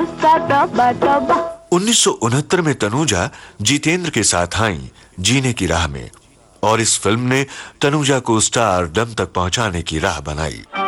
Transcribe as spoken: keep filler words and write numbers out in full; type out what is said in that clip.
उन्नीस सौ उनहत्तर में तनुजा जितेंद्र के साथ आईं जीने की राह में, और इस फिल्म ने तनुजा को स्टारडम तक पहुंचाने की राह बनाई।